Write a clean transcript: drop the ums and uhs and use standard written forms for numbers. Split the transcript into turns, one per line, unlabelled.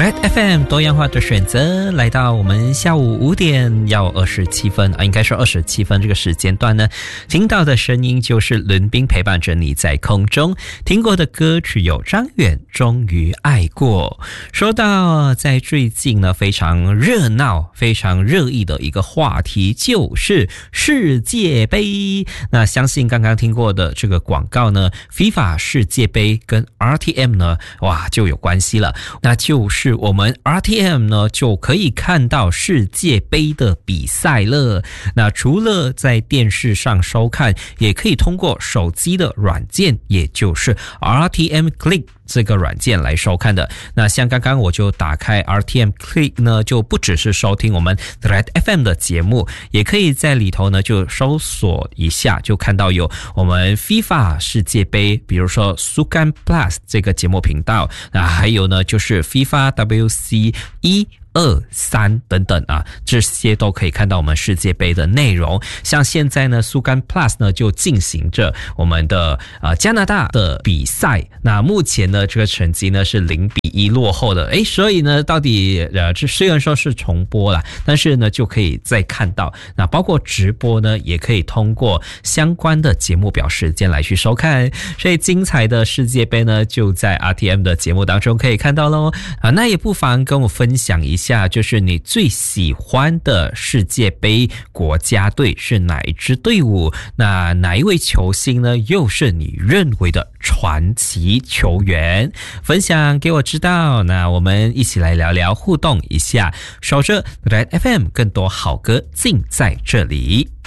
Red FM 多样化的选择，来到我们下午5点要27分应该是27分这个时间段呢，听到的声音就是伦宾陪伴着你在空中。听过的歌曲有张远终于爱过。说到在最近呢非常热闹非常热议的一个话题，就是世界杯。那相信刚刚听过的这个广告呢， FIFA 世界杯跟 RTM 呢哇就有关系了，那就是我们 RTM 呢就可以看到世界杯的比赛了。那除了在电视上收看，也可以通过手机的软件，也就是 RTM Click 这个软件来收看的。那像刚刚我就打开 RTM Click 呢，就不只是收听我们 Red FM 的节目，也可以在里头呢就搜索一下，就看到有我们 FIFA 世界杯，比如说 Sukan Plus 这个节目频道，那还有呢就是 FIFA WC 1、2、3等等啊，这些都可以看到我们世界杯的内容。像现在呢 Sukan Plus 呢就进行着我们的加拿大的比赛，那目前呢这个成绩呢是0-1落后的，所以呢到底这虽然说是重播啦，但是呢就可以再看到，那包括直播呢也可以通过相关的节目表时间来去收看。所以精彩的世界杯呢就在 RTM 的节目当中可以看到咯。那也不妨跟我分享一下，就是你最喜欢的世界杯国家队是哪一支队伍，那哪一位球星呢又是你认为的传奇球员，分享给我知道。那我们一起来聊聊互动一下，守着 Red FM 更多好歌尽在这里。